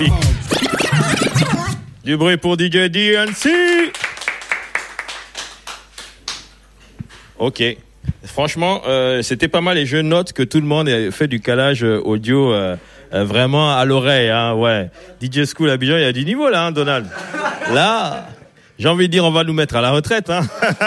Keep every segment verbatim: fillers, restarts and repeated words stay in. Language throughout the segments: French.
Du bruit pour D J D N C. Ok. Franchement, euh, c'était pas mal et je note que tout le monde a fait du calage audio euh, euh, vraiment à l'oreille. Hein, ouais. D J School Abidjan, il y a du niveau là, hein, Donald. Là, j'ai envie de dire, on va nous mettre à la retraite. Hein.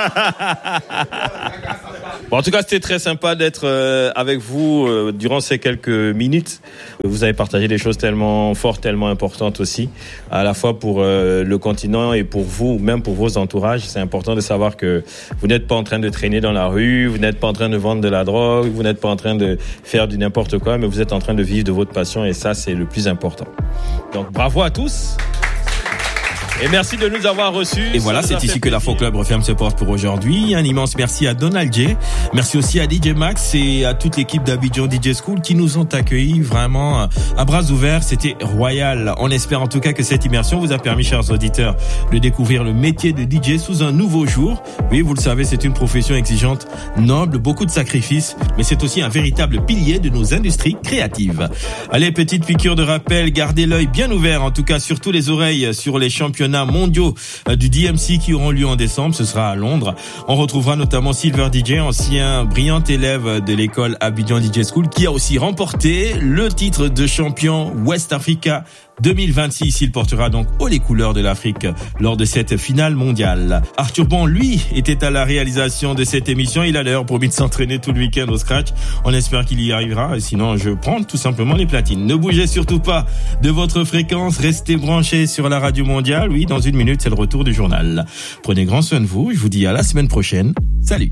Bon, en tout cas, c'était très sympa d'être euh, avec vous euh, durant ces quelques minutes. Vous avez partagé des choses tellement fortes, tellement importantes aussi, à la fois pour euh, le continent et pour vous, même pour vos entourages. C'est important de savoir que vous n'êtes pas en train de traîner dans la rue, vous n'êtes pas en train de vendre de la drogue, vous n'êtes pas en train de faire du n'importe quoi, mais vous êtes en train de vivre de votre passion et ça, c'est le plus important. Donc, bravo à tous. Et merci de nous avoir reçus. Et voilà, c'est ici que l'Afro Club referme ses portes pour aujourd'hui. Un immense merci à Donald J. Merci aussi à D J Max et à toute l'équipe d'Abidjan D J School qui nous ont accueillis vraiment à bras ouverts. C'était royal. On espère en tout cas que cette immersion vous a permis, chers auditeurs, de découvrir le métier de D J sous un nouveau jour. Oui, vous le savez, c'est une profession exigeante, noble, beaucoup de sacrifices, mais c'est aussi un véritable pilier de nos industries créatives. Allez, petite piqûre de rappel, gardez l'œil bien ouvert, en tout cas surtout les oreilles, sur les championnats mondiaux du D M C qui auront lieu en décembre. Ce sera à Londres. On retrouvera notamment Silver D J, ancien brillant élève de l'école Abidjan D J School, qui a aussi remporté le titre de champion West Africa deux mille vingt-six. Il portera donc haut les couleurs de l'Afrique lors de cette finale mondiale. Arthur Bon, lui, était à la réalisation de cette émission. Il a d'ailleurs promis de s'entraîner tout le week-end au scratch. On espère qu'il y arrivera. Sinon, je prends tout simplement les platines. Ne bougez surtout pas de votre fréquence. Restez branchés sur la radio mondiale. Oui, dans une minute, c'est le retour du journal. Prenez grand soin de vous. Je vous dis à la semaine prochaine. Salut.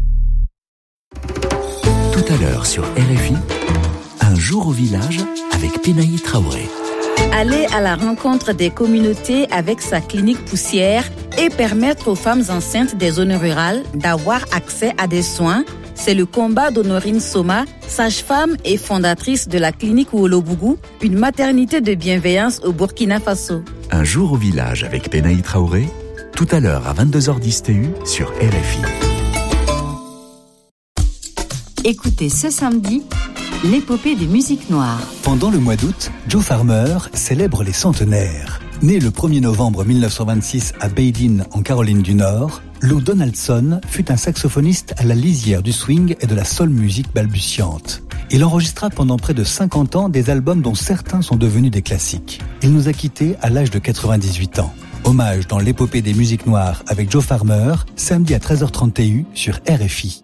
Tout à l'heure sur R F I, un jour au village avec Penaï Traoré. Aller à la rencontre des communautés avec sa clinique poussière et permettre aux femmes enceintes des zones rurales d'avoir accès à des soins, c'est le combat d'Honorine Soma, sage-femme et fondatrice de la clinique Ouolobougou, une maternité de bienveillance au Burkina Faso. Un jour au village avec Penaï Traoré, tout à l'heure à vingt-deux heures dix T U sur R F I. Écoutez ce samedi l'épopée des musiques noires. Pendant le mois d'août, Joe Farmer célèbre les centenaires. Né le premier novembre mille neuf cent vingt-six à Badin, en Caroline du Nord, Lou Donaldson fut un saxophoniste à la lisière du swing et de la soul music balbutiante. Il enregistra pendant près de cinquante ans des albums dont certains sont devenus des classiques. Il nous a quittés à l'âge de quatre-vingt-dix-huit ans. Hommage dans l'épopée des musiques noires avec Joe Farmer, samedi à treize heures trente T U sur R F I.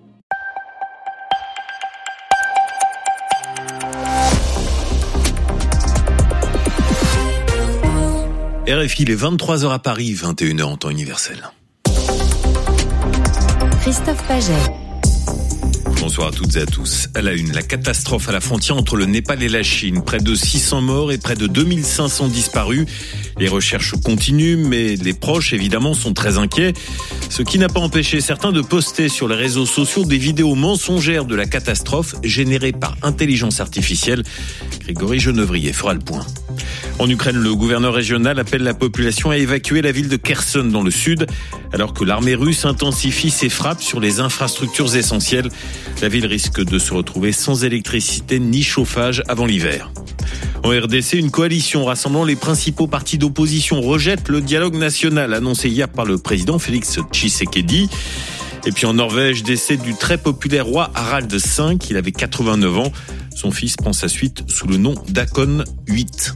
R F I, il est vingt-trois heures à Paris, vingt et une heures en temps universel. Christophe Paget. Bonsoir à toutes et à tous. À la une, la catastrophe à la frontière entre le Népal et la Chine. Près de six cents morts et près de deux mille cinq cents disparus. Les recherches continuent, mais les proches, évidemment, sont très inquiets. Ce qui n'a pas empêché certains de poster sur les réseaux sociaux des vidéos mensongères de la catastrophe générées par intelligence artificielle. Grégory Genevrier fera le point. En Ukraine, le gouverneur régional appelle la population à évacuer la ville de Kherson dans le sud, alors que l'armée russe intensifie ses frappes sur les infrastructures essentielles. La ville risque de se retrouver sans électricité ni chauffage avant l'hiver. En R D C, une coalition rassemblant les principaux partis d'opposition rejette le dialogue national annoncé hier par le président Félix Tshisekedi. Et puis en Norvège, décès du très populaire roi Harald cinq, il avait quatre-vingt-neuf ans. Son fils prend sa suite sous le nom d'Hakon huit.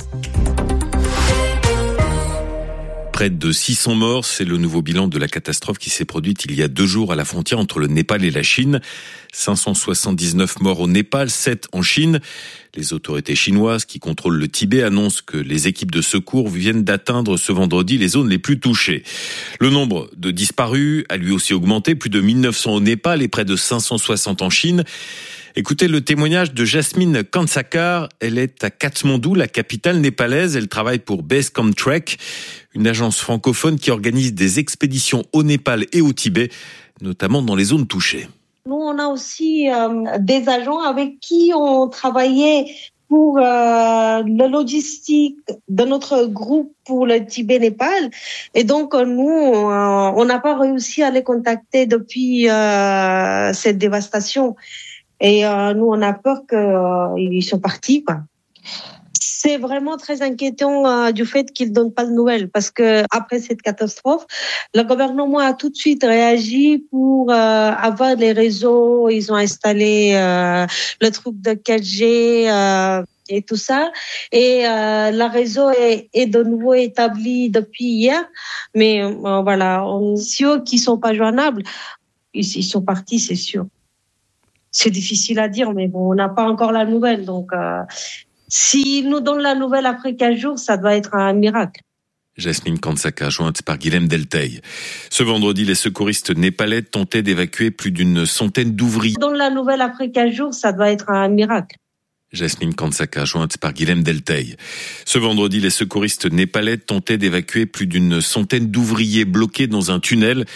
Près de six cents morts, c'est le nouveau bilan de la catastrophe qui s'est produite il y a deux jours à la frontière entre le Népal et la Chine. cinq cent soixante-dix-neuf morts au Népal, sept en Chine. Les autorités chinoises qui contrôlent le Tibet annoncent que les équipes de secours viennent d'atteindre ce vendredi les zones les plus touchées. Le nombre de disparus a lui aussi augmenté, plus de mille neuf cents au Népal et près de cinq cent soixante en Chine. Écoutez le témoignage de Jasmine Kansakar. Elle est à Katmandou, la capitale népalaise. Elle travaille pour Basecamp Trek, une agence francophone qui organise des expéditions au Népal et au Tibet, notamment dans les zones touchées. Nous, on a aussi euh, des agents avec qui on travaillait pour euh, la logistique de notre groupe pour le Tibet-Népal. Et donc, nous, on n'a pas réussi à les contacter depuis euh, cette dévastation. Et euh, nous, on a peur qu'ils euh, sont partis, quoi. c'est vraiment très inquiétant euh, du fait qu'ils donnent pas de nouvelles, parce que après cette catastrophe, le gouvernement a tout de suite réagi pour euh, avoir les réseaux. Ils ont installé euh, le truc de quatre G. Euh, et tout ça. Et euh, le réseau est, est de nouveau établi depuis hier. Mais euh, voilà, on, ceux qui sont pas joignables, ils, ils sont partis, c'est sûr. C'est difficile à dire, mais bon, on n'a pas encore la nouvelle. Donc, euh, s'ils nous donnent la nouvelle après quinze jours, ça doit être un miracle. Jasmine Kansaka, jointe par Guilhem Delteil. Ce vendredi, les secouristes népalais tentaient d'évacuer plus d'une centaine d'ouvriers. Dans la nouvelle après quinze jours, ça doit être un miracle. Jasmine Kansaka, jointe par Guilhem Delteil. Ce vendredi, les secouristes népalais tentaient d'évacuer plus d'une centaine d'ouvriers bloqués dans un tunnel